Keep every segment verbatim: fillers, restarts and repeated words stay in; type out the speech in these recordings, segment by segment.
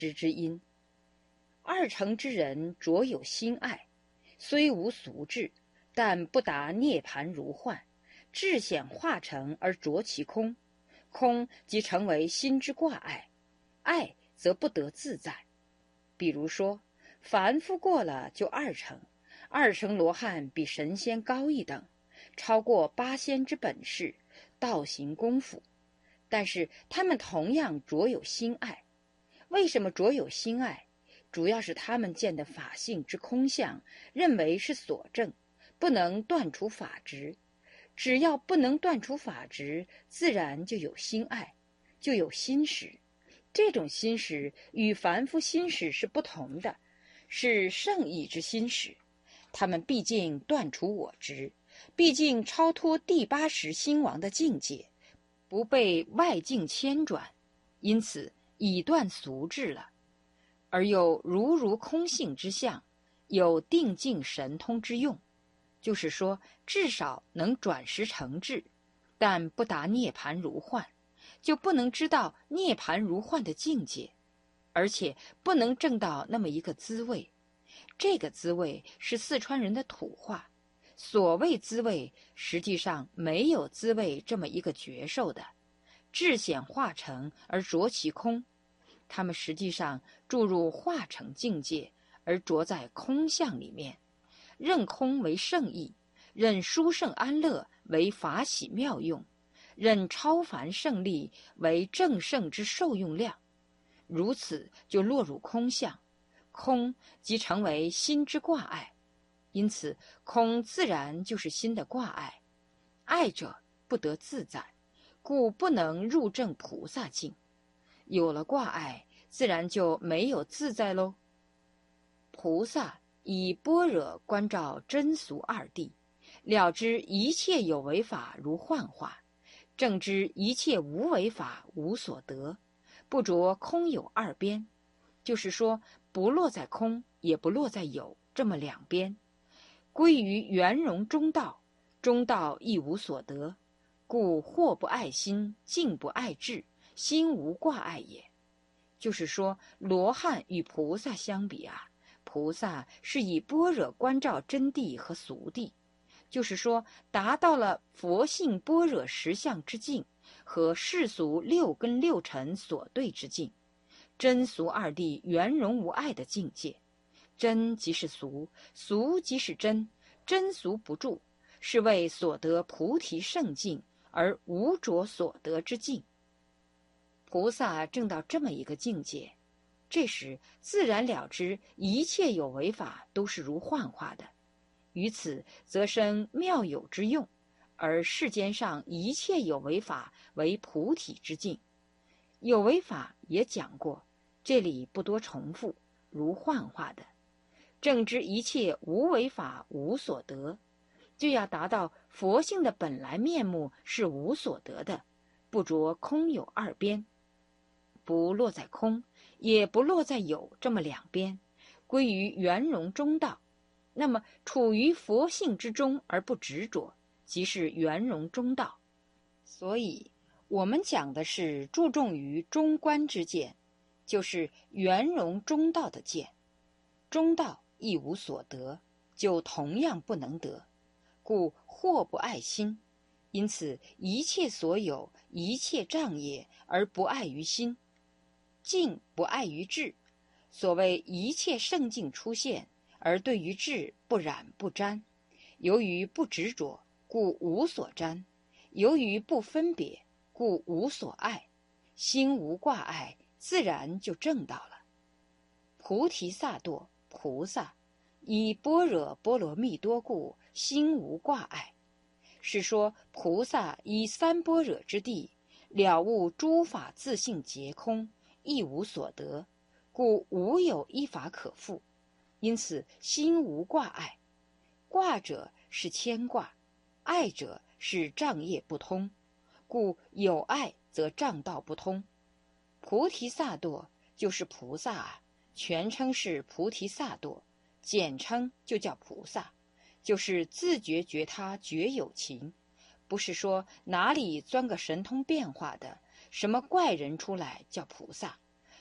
知之因。二乘之人着有心爱，虽无俗智，但不达涅盘如幻，智显化成而着其空，空即成为心之挂碍，爱则不得自在。比如说，凡夫过了就二乘，二乘罗汉比神仙高一等，超过八仙之本事，道行功夫，但是他们同样着有心爱。为什么着有心爱？主要是他们见的法性之空相，认为是所证，不能断除法执。只要不能断除法执，自然就有心爱，就有心识。这种心识与凡夫心识是不同的，是圣意之心识。他们毕竟断除我执，毕竟超脱第八识心王的境界，不被外境牵转，因此已断俗智了，而又如如空性之相，有定境神通之用，就是说至少能转识成智，但不达涅盘如幻，就不能知道涅盘如幻的境界，而且不能证到那么一个滋味。这个滋味是四川人的土话，所谓滋味，实际上没有滋味这么一个觉受的，智显化成而着其空，他们实际上注入化成境界，而着在空相里面，认空为圣意，认殊胜安乐为法喜妙用，认超凡胜利为正胜之受用量，如此就落入空相，空即成为心之挂碍，因此空自然就是心的挂碍，爱者不得自在，故不能入证菩萨境。有了挂碍，自然就没有自在喽。菩萨以般若观照真俗二谛，了知一切有为法如幻化，正知一切无为法无所得，不着空有二边，就是说不落在空，也不落在有这么两边，归于圆融中道，中道亦无所得，故惑不爱心，境不爱智，心无挂碍也。就是说，罗汉与菩萨相比啊，菩萨是以般若观照真谛和俗谛，就是说达到了佛性般若实相之境和世俗六根六尘所对之境，真俗二谛圆融无碍的境界。真即是俗，俗即是真，真俗不住，是为所得菩提圣境而无着所得之境。菩萨证到这么一个境界，这时自然了知一切有为法都是如幻化的，于此则生妙有之用，而世间上一切有为法为菩提之境。有为法也讲过，这里不多重复，如幻化的。正知一切无为法无所得，就要达到佛性的本来面目是无所得的，不着空有二边，不落在空，也不落在有这么两边，归于圆融中道。那么处于佛性之中而不执着，即是圆融中道。所以我们讲的是注重于中观之见，就是圆融中道的见。中道亦无所得，就同样不能得，故惑不爱心。因此一切所有，一切障业而不碍于心，境不碍于智。所谓一切圣境出现，而对于智不染不沾。由于不执着，故无所沾；由于不分别，故无所爱。心无挂碍，自然就证到了。菩提萨埵菩萨以般若波罗蜜多故，心无挂碍。是说菩萨以三般若之地，了悟诸法自性皆空，亦无所得，故无有一法可复，因此心无挂碍。挂者是牵挂，爱者是障业不通，故有爱则障道不通。菩提萨埵就是菩萨啊，全称是菩提萨埵，简称就叫菩萨，就是自觉觉他觉有情，不是说哪里钻个神通变化的什么怪人出来叫菩萨，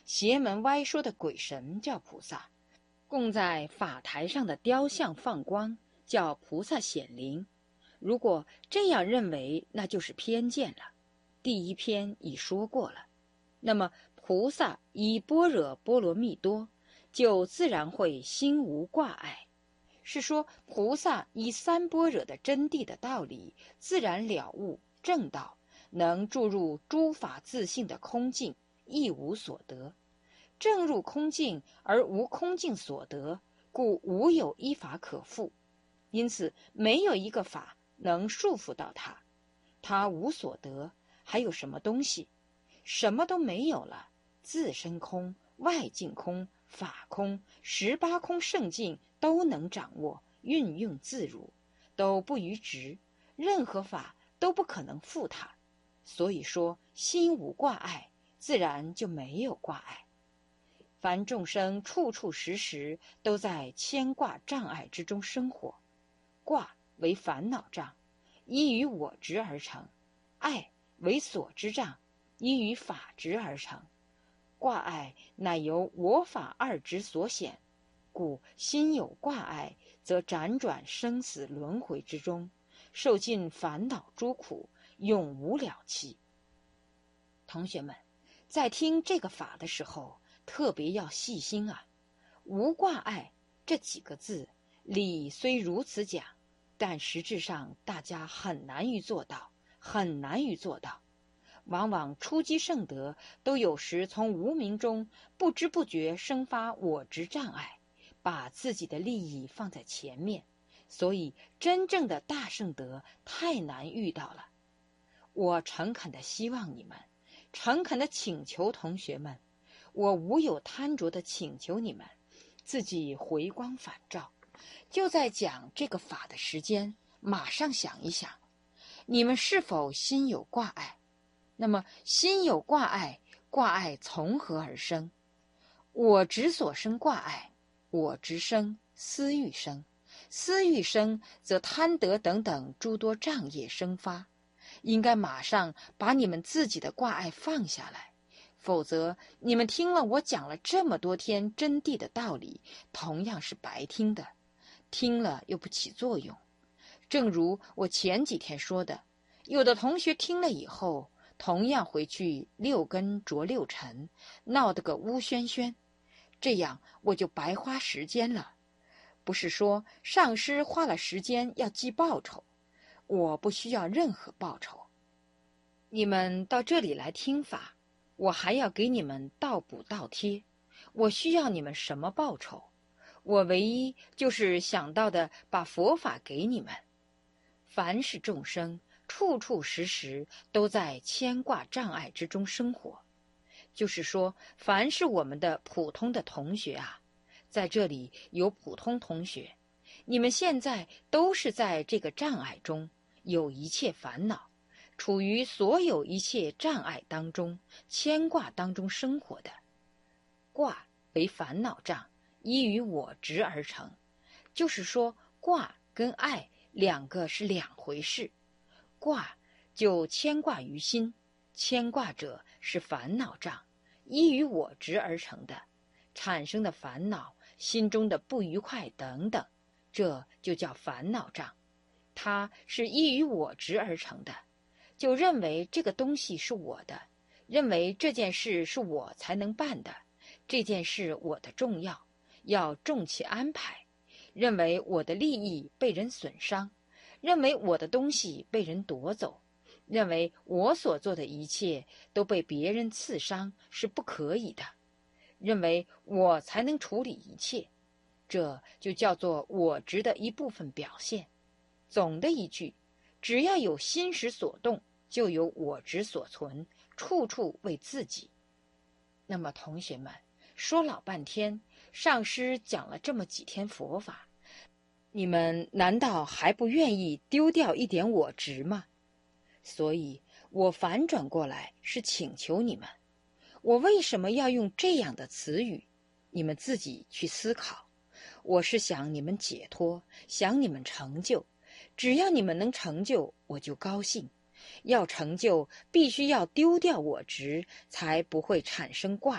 邪门歪说的鬼神叫菩萨，供在法台上的雕像放光叫菩萨显灵。如果这样认为，那就是偏见了。第一篇已说过了。那么菩萨以般若波罗蜜多，就自然会心无挂碍。是说菩萨以三般若的真谛的道理，自然了悟正道，能注入诸法自性的空境，亦无所得。正入空境而无空境所得，故无有一法可复。因此没有一个法能束缚到他，他无所得，还有什么东西？什么都没有了，自身空、外境空、法空、十八空圣境都能掌握，运用自如，都不逾执，任何法都不可能负他。所以说心无挂碍，自然就没有挂碍。凡众生处处时时都在牵挂障碍之中生活。挂为烦恼障，依于我执而成；爱为所知障，依于法执而成。挂碍乃由我法二执所显，故心有挂碍，则辗转生死轮回之中，受尽烦恼诸苦，永无了期。同学们，在听这个法的时候，特别要细心啊！无挂碍这几个字，理虽如此讲，但实质上大家很难于做到，很难于做到。往往初机圣德都有时从无明中不知不觉生发我执障碍，把自己的利益放在前面，所以真正的大圣德太难遇到了。我诚恳的希望你们，诚恳的请求同学们，我无有贪着的请求你们，自己回光返照。就在讲这个法的时间，马上想一想，你们是否心有挂碍？那么心有挂碍，挂碍从何而生？我执所生挂碍，我执生，私欲生，私欲生，则贪得等等诸多障业生发。应该马上把你们自己的挂碍放下来，否则你们听了我讲了这么多天真谛的道理，同样是白听的，听了又不起作用。正如我前几天说的，有的同学听了以后，同样回去六根着六尘，闹得个乌喧喧，这样我就白花时间了。不是说上师花了时间要记报酬，我不需要任何报酬。你们到这里来听法，我还要给你们倒补倒贴，我需要你们什么报酬？我唯一就是想到的把佛法给你们。凡是众生，处处时时都在牵挂障碍之中生活。就是说，凡是我们的普通的同学啊，在这里有普通同学，你们现在都是在这个障碍中，有一切烦恼，处于所有一切障碍当中、牵挂当中生活的。挂为烦恼障，依于我执而成。就是说，挂跟爱两个是两回事。挂就牵挂于心，牵挂者是烦恼障，依于我执而成的，产生的烦恼、心中的不愉快等等，这就叫烦恼障。它是依于我执而成的，就认为这个东西是我的，认为这件事是我才能办的，这件事我的重要，要重其安排，认为我的利益被人损伤，认为我的东西被人夺走，认为我所做的一切都被别人刺伤是不可以的，认为我才能处理一切，这就叫做我执的一部分表现。总的一句，只要有心识所动，就有我执所存，处处为自己。那么同学们，说老半天，上师讲了这么几天佛法，你们难道还不愿意丢掉一点我执吗？所以我反转过来是请求你们，我为什么要用这样的词语？你们自己去思考。我是想你们解脱，想你们成就，只要你们能成就，我就高兴。要成就，必须要丢掉我执，才不会产生挂，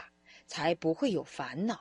才不会有烦恼。